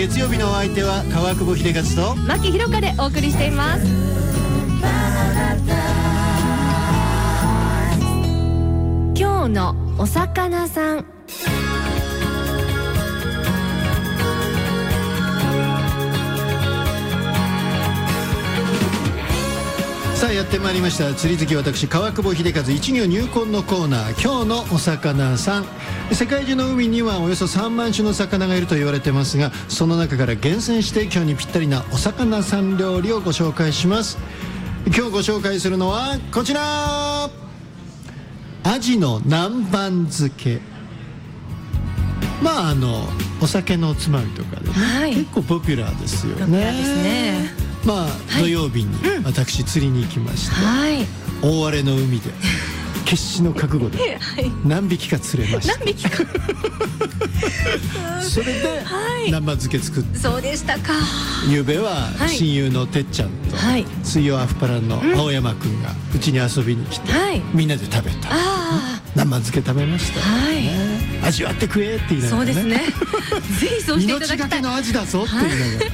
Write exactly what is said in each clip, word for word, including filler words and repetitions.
月曜日のお相手は川久保秀和と牧ひろかでお送りしています。今日のお魚さん。 さあやってまいりました、釣り好き私川久保秀和一行入魂のコーナー、今日のお魚さん。世界中の海にはおよそさんまん種の魚がいると言われてますが、その中から厳選して今日にぴったりなお魚さん料理をご紹介します。今日ご紹介するのはこちら、アジの南蛮漬け。まああのお酒のおつまみとかでね、はい、結構ポピュラーですよね。 ポピュラーですね。 まあ、はい、土曜日に私釣りに行きまして、はい、大荒れの海で決死の覚悟で何匹か釣れました。何匹かそれで南蛮漬け作って、 そうでしたか。 ゆうべは親友のてっちゃんと、はい、水曜アフパラの青山くんがうちに遊びに来て、はい、みんなで食べた南蛮漬け食べました、はい、ね、味わって食えって言いながらね。そうですねぜひそうしていただきたい。命がけの味だぞって言いながら、はい、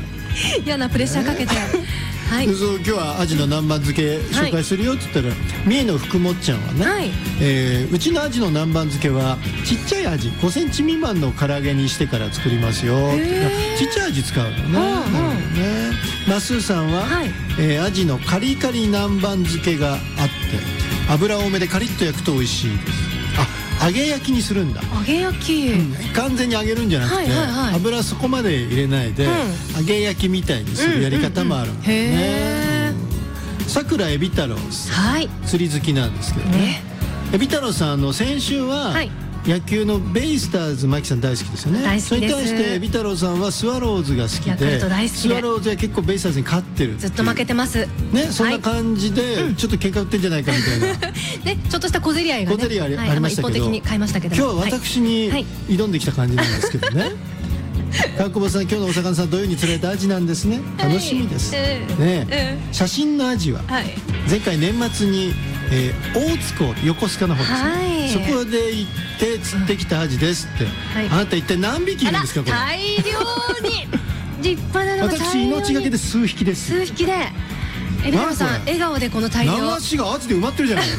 嫌なプレッシャーかけて、はい、そう今日はアジの南蛮漬け紹介するよって言ったら、三重の福もっちゃんはね、はい、えー、うちのアジの南蛮漬けはちっちゃいアジごセンチ未満の唐揚げにしてから作りますよ。ちっちゃいアジ使うのね。ね、マスーさんは、はい、えー、アジのカリカリ南蛮漬けがあって油多めでカリッと焼くと美味しいです。あ、揚げ焼きにするんだ。 揚げ焼き、うん、 完全に揚げるんじゃなくて、はいはいはい、油そこまで入れないで、うん、揚げ焼きみたいにするやり方もあるんですね。さくらえび太郎さん、はい、釣り好きなんですけどね。ね、えび太郎さん、あの先週は、はい、野球のベイスターズ、牧さん大好きですよね。大好きです。それに対してエビ太郎さんはスワローズが好きで、スワローズは結構ベイスターズに勝ってる。 ずっと負けてますね。そんな感じで、はい、ちょっと喧嘩売ってんじゃないかみたいなね、ちょっとした小競り合いがね、 小競り合いありましたけど、 一方的に買いましたけど、 今日は私に挑んできた感じなんですけどね川久保さん、今日のお魚さん土曜に釣れたアジなんですね。楽しみです、はい、ね、うん、写真のアジは、はい、前回年末に、えー、大津港横須賀の方ですね、はい、そこで行って釣ってきたアジですって、はい、あなた一体何匹いるんですかこれ。 大量に立派なのが大量に。 私命がけで数匹です。 数匹でエビ太郎さん笑顔でこの大量、 流しがアジで埋まってるじゃない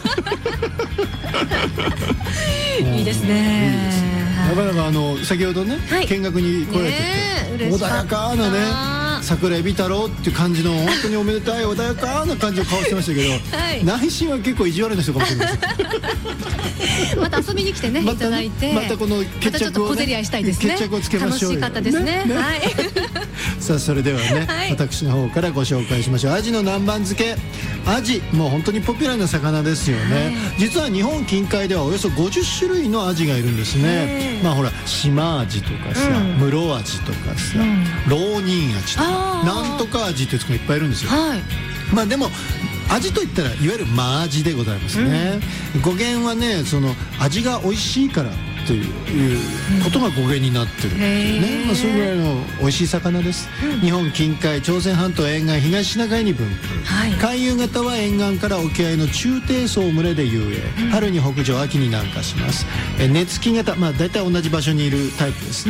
いいですね。 なかなかあの先ほどね、はい、見学に来られてて、穏やかなね桜エビ太郎っていう感じの本当におめでたい穏やかな感じの顔してましたけど、はい、内心は結構意地悪な人かもしれないですまた遊びに来てね、 まいただいて、 またこの決着を、ね、 小競り合いしたいですね。 決着をつけましょうよ。 楽しかったですね。ね、はいさあそれではね、はい、私の方からご紹介しましょう。アジの南蛮漬け。アジもう本当にポピュラーな魚ですよね、はい、実は日本近海ではおよそごじゅっしゅるいのアジがいるんですね。まあほら島アジとかさ、うん、室アジとかさ、うん、浪人アジとかなんとかアジってやつがいっぱいいるんですよ、はい、まあでもアジといったらいわゆる真アジでございますね、うん、語源はね、その味が美味しいからということが語源になってるっていうね、まあ、それぐらいの美味しい魚です、うん、日本近海朝鮮半島沿岸東シナ海に分布、はい、回遊型は沿岸から沖合の中低層群れで遊泳、うん、春に北上秋に南下します。え根付き型、まあ大体同じ場所にいるタイプですね。